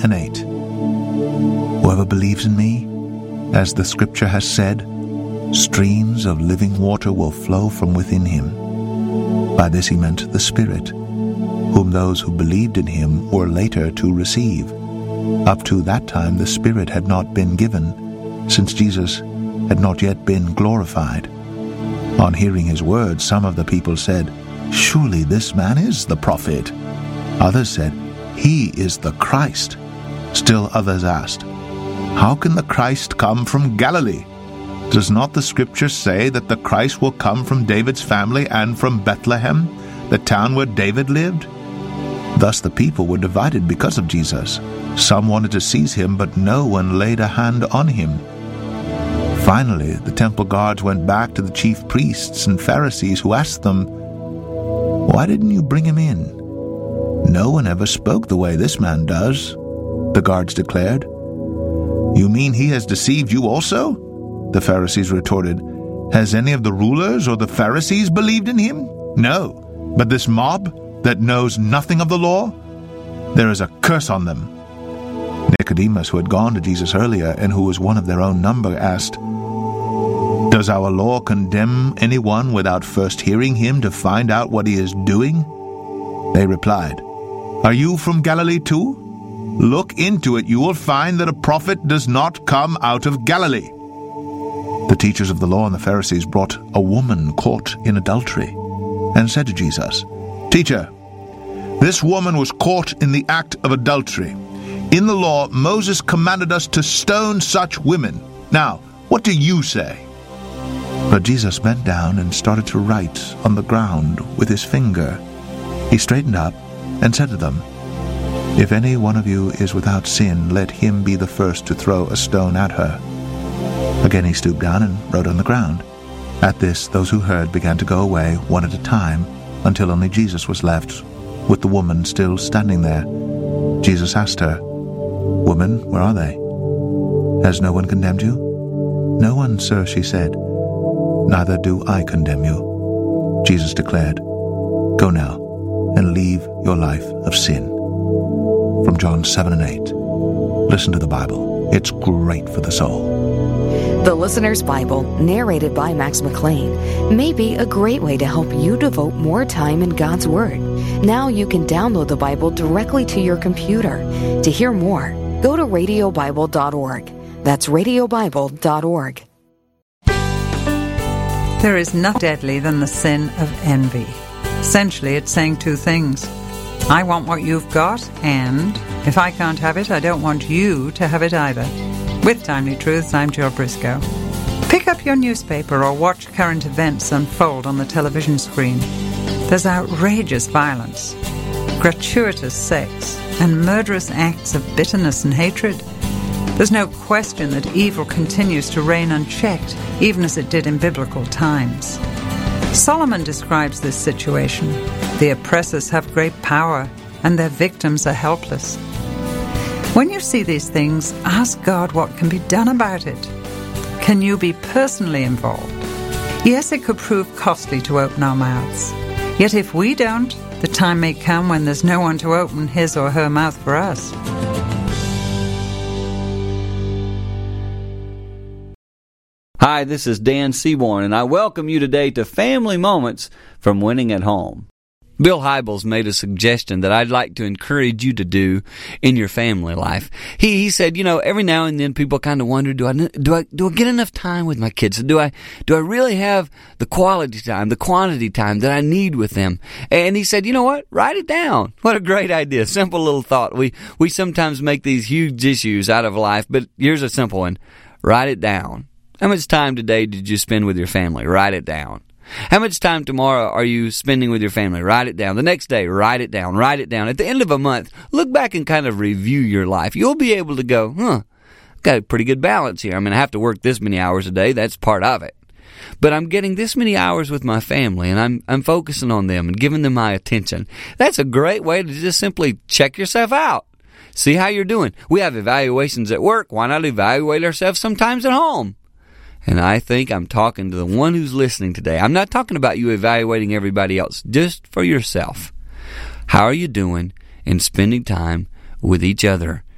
and 8. Whoever believes in me, as the Scripture has said, streams of living water will flow from within him. By this he meant the Spirit, whom those who believed in him were later to receive. Up to that time the Spirit had not been given, since Jesus had not yet been glorified. On hearing his words, some of the people said, "Surely this man is the prophet." Others said, "He is the Christ." Still others asked, "How can the Christ come from Galilee? Does not the Scripture say that the Christ will come from David's family and from Bethlehem, the town where David lived?" Thus the people were divided because of Jesus. Some wanted to seize him, but no one laid a hand on him. Finally, the temple guards went back to the chief priests and Pharisees, who asked them, "Why didn't you bring him in? No one ever spoke the way this man does." The guards declared. "You mean he has deceived you also?" The Pharisees retorted. "Has any of the rulers or the Pharisees believed in him? No. But this mob that knows nothing of the law? There is a curse on them." Nicodemus, who had gone to Jesus earlier and who was one of their own number, asked, "Does our law condemn anyone without first hearing him to find out what he is doing?" They replied, "Are you from Galilee too? Look into it, you will find that a prophet does not come out of Galilee." The teachers of the law and the Pharisees brought a woman caught in adultery and said to Jesus, "Teacher, this woman was caught in the act of adultery. In the law, Moses commanded us to stone such women. Now, what do you say?" But Jesus bent down and started to write on the ground with his finger. He straightened up and said to them, "If any one of you is without sin, let him be the first to throw a stone at her." Again he stooped down and wrote on the ground. At this, those who heard began to go away, one at a time, until only Jesus was left, with the woman still standing there. Jesus asked her, "Woman, where are they? Has no one condemned you?" "No one, sir," she said. "Neither do I condemn you," Jesus declared. "Go now and leave your life of sin." From John 7 and 8. Listen to the Bible. It's great for the soul. The Listener's Bible, narrated by Max McLean, may be a great way to help you devote more time in God's Word. Now you can download the Bible directly to your computer. To hear more, go to radiobible.org. That's radiobible.org. There is nothing deadly than the sin of envy. Essentially, it's saying two things. I want what you've got, and if I can't have it, I don't want you to have it either. With Timely Truths, I'm Jill Briscoe. Pick up your newspaper or watch current events unfold on the television screen. There's outrageous violence, gratuitous sex, and murderous acts of bitterness and hatred. There's no question that evil continues to reign unchecked, even as it did in biblical times. Solomon describes this situation. The oppressors have great power, and their victims are helpless. When you see these things, ask God what can be done about it. Can you be personally involved? Yes, it could prove costly to open our mouths. Yet if we don't, the time may come when there's no one to open his or her mouth for us. Hi, this is Dan Seaborn, and I welcome you today to Family Moments from Winning at Home. Bill Hybels made a suggestion that I'd like to encourage you to do in your family life. He said, every now and then people kind of wonder, do I get enough time with my kids? Do I really have the quality time, the quantity time that I need with them? And he said, you know what? Write it down. What a great idea. Simple little thought. We sometimes make these huge issues out of life, but here's a simple one. Write it down. How much time today did you spend with your family? Write it down. How much time tomorrow are you spending with your family? Write it down. The next day, write it down. Write it down. At the end of a month, look back and kind of review your life. You'll be able to go, I've got a pretty good balance here. I mean, I have to work this many hours a day. That's part of it. But I'm getting this many hours with my family, and I'm focusing on them and giving them my attention. That's a great way to just simply check yourself out. See how you're doing. We have evaluations at work. Why not evaluate ourselves sometimes at home? And I think I'm talking to the one who's listening today. I'm not talking about you evaluating everybody else, just for yourself. How are you doing in spending time with each other